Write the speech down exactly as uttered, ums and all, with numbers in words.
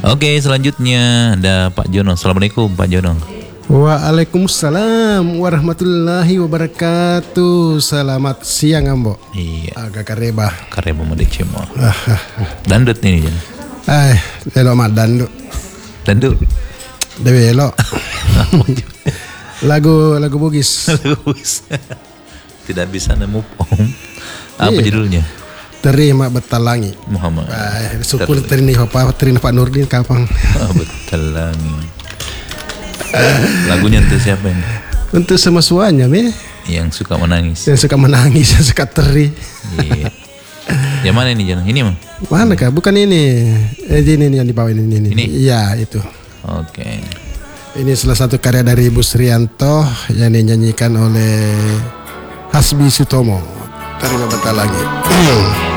Oke, selanjutnya ada Pak Jono. Assalamualaikum Pak Jono. Waalaikumsalam warahmatullahi wabarakatuh. Selamat siang Ambo. Iya. Agak kareba. Kareba mau dicemo. Dandut nih Jan. Eh, elo mat dandut. Dandut. Dewe elo. lagu lagu Bugis. Lagu Bugis. Tidak bisa nemu om. Apa iya. Judulnya? Terima Betalangi. Muhammad. Eh, syukur terima Pak terima Pak Nurdin kapan. Oh, Betalangi. Lagunya untuk siapa ini? Untuk semua suanya, me. Yang suka menangis. Yang suka menangis, yang suka teri. Iya. Yang mana ini Jan? Ini mah? Mana kah? Bukan ini. Eh, ini yang di bawah ini. Ini? Ini? Iya, itu. Oke. Okay. Ini salah satu karya dari Ibu Srianto yang dinyanyikan oleh Hasbi Sutomo. Terima Betalangi.